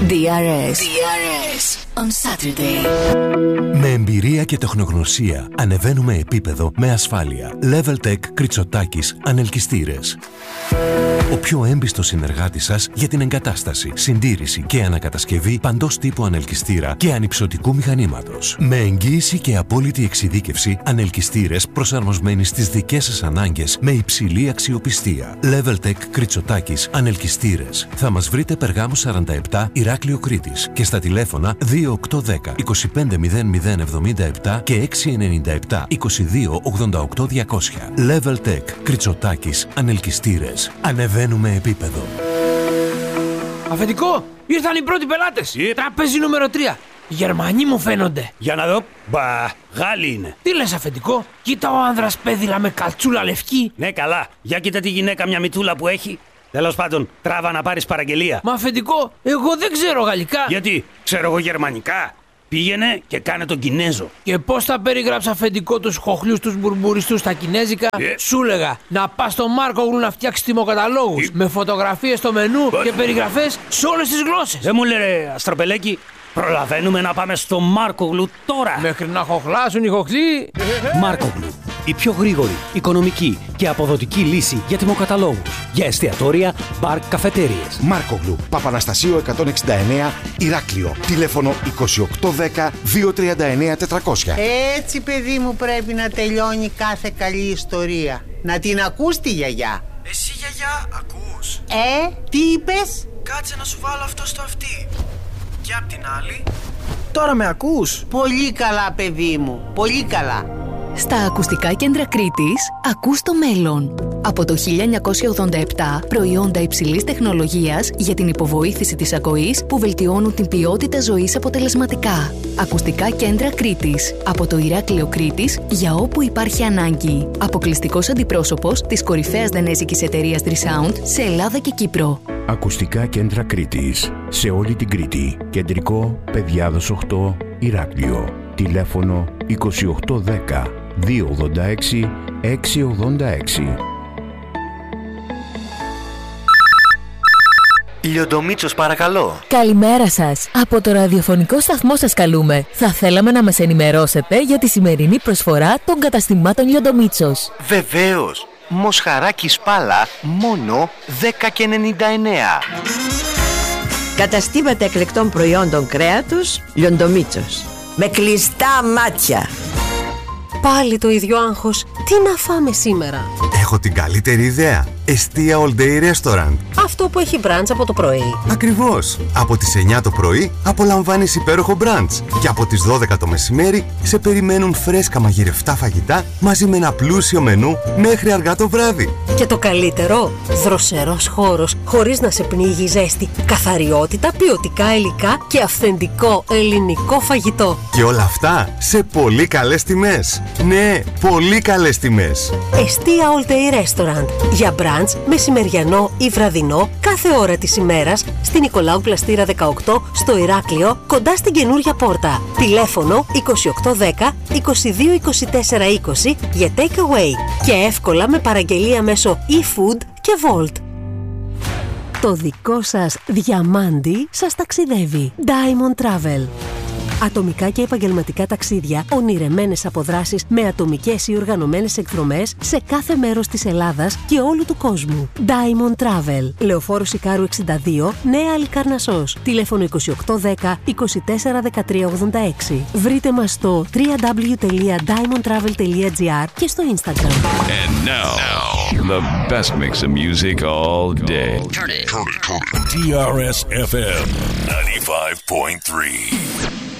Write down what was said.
DRS on Saturday. Με εμπειρία και τεχνογνωσία ανεβαίνουμε επίπεδο με ασφάλεια. Leveltech Κριτσοτάκης Ανελκυστήρες. Ο πιο έμπιστος συνεργάτης σας για την εγκατάσταση, συντήρηση και ανακατασκευή παντός τύπου ανελκυστήρα και ανυψωτικού μηχανήματος. Με εγγύηση και απόλυτη εξειδίκευση, ανελκυστήρες προσαρμοσμένοι στις δικές σας ανάγκες με υψηλή αξιοπιστία. Leveltech Κριτσοτάκης Ανελκυστήρες. Θα μας βρείτε Περγάμου 47, Ηράκλειο Κρήτης και στα τηλέφωνα 2810 2500077 και 697 2288 200. Leveltech Κριτσοτάκης Ανελκυστήρες. Ανεβαίνουμε επίπεδο. Αφεντικό, ήρθαν οι πρώτοι πελάτες. Τραπέζι νούμερο 3. Οι Γερμανοί μου φαίνονται. Για να δω. Μπα, Γάλλοι είναι. Τι λες, αφεντικό? Κοίτα ο άνδρας πέδιλα με καλτσούλα λευκή. Ναι, καλά. Για κοίτα τη γυναίκα, μια μητούλα που έχει. Τέλος πάντων, τράβα να πάρεις παραγγελία. Μα αφεντικό, εγώ δεν ξέρω γαλλικά. Γιατί, ξέρω εγώ γερμανικά. Πήγαινε και κάνε τον Κινέζο. Και πώς θα περιγράψει, αφεντικό, τους χοχλιούς τους μπουρμπουριστούς στα κινέζικα? Σου λέγα να πας στο Μάρκογλου να φτιάξεις τιμοκαταλόγους με φωτογραφίες στο μενού και περιγραφές σε όλες τις γλώσσες. Δεν μου λέρε, Αστροπελέκη, προλαβαίνουμε να πάμε στο Μάρκογλου τώρα. Μέχρι να χοχλάσουν οι χοχλοί. Μάρκογλου. Η πιο γρήγορη, οικονομική και αποδοτική λύση για τιμοκαταλόγους. Για εστιατόρια, μπαρ, καφετέριες. Μάρκογλου, Παπαναστασίου 169, Ηράκλειο. Τηλέφωνο 2810 239 400. Έτσι, παιδί μου, πρέπει να τελειώνει κάθε καλή ιστορία. Να την ακούς τη γιαγιά. Εσύ, γιαγιά, ακούς? Τι είπες? Κάτσε να σου βάλω αυτό στο αυτί. Και απ' την άλλη, τώρα με ακούς? Πολύ καλά, παιδί μου, πολύ καλά. Στα ακουστικά κέντρα Κρήτης, ακούς το μέλλον. Από το 1987, προϊόντα υψηλής τεχνολογίας για την υποβοήθηση της ακοής που βελτιώνουν την ποιότητα ζωής αποτελεσματικά. Ακουστικά κέντρα Κρήτης. Από το Ηράκλειο Κρήτης για όπου υπάρχει ανάγκη. Αποκλειστικός αντιπρόσωπος της κορυφαίας δανέζικης εταιρείας Trisound σε Ελλάδα και Κύπρο. Ακουστικά κέντρα Κρήτης. Σε όλη την Κρήτη. Κεντρικό, Παιδιάδος 8, Ηράκλειο. Τηλέφωνο 2810 286 686. Λιοντομίτσος, παρακαλώ. Καλημέρα σας. Από το ραδιοφωνικό σταθμό σας καλούμε. Θα θέλαμε να μας ενημερώσετε για τη σημερινή προσφορά των καταστημάτων Λιοντομίτσος. Βεβαίως. Μοσχαράκι Σπάλα, μόνο 10,99. Καταστήματα εκλεκτών προϊόντων κρέατος Λιοντομίτσος. Με κλειστά μάτια. Πάλι το ίδιο άγχος. Τι να φάμε σήμερα? Έχω την καλύτερη ιδέα. Εστία All Day Restaurant. Αυτό που έχει brunch από το πρωί. Ακριβώς. Από τις 9 το πρωί απολαμβάνεις υπέροχο brunch. Και από τις 12 το μεσημέρι σε περιμένουν φρέσκα μαγειρευτά φαγητά μαζί με ένα πλούσιο μενού μέχρι αργά το βράδυ. Και το καλύτερο, δροσερός χώρος, χωρίς να σε πνίγει ζέστη. Καθαριότητα, ποιοτικά υλικά και αυθεντικό ελληνικό φαγητό. Και όλα αυτά σε πολύ καλές τιμές. Ναι, πολύ καλές τιμές. Εστία All Day Restaurant. Για brunch, μεσημεριανό ή βραδινό, κάθε ώρα της ημέρας, στη Νικολάου Πλαστήρα 18, στο Ηράκλειο, κοντά στην καινούρια πόρτα. Τηλέφωνο 2810 22 24 20 για take away και εύκολα με παραγγελία μέσω eFood και Volt. Το δικό σας διαμάντι σας ταξιδεύει. Diamond Travel. Ατομικά και επαγγελματικά ταξίδια, ονειρεμένες αποδράσεις με ατομικές ή οργανωμένες εκδρομές σε κάθε μέρος της Ελλάδας και όλου του κόσμου. Diamond Travel. Λεωφόρος Ικάρου 62, Νέα Αλικαρνασσός. Τηλέφωνο 2810 24 13 86. Βρείτε μας στο www.diamondtravel.gr και στο Instagram. And now, the best mix of music all day. Turn it. DRS FM 95.3.